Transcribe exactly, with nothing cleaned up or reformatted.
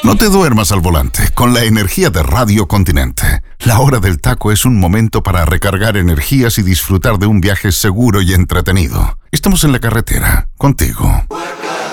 No te duermas al volante con la energía de Radio Continente. La hora del taco es un momento para recargar energías y disfrutar de un viaje seguro y entretenido. Estamos en la carretera, contigo.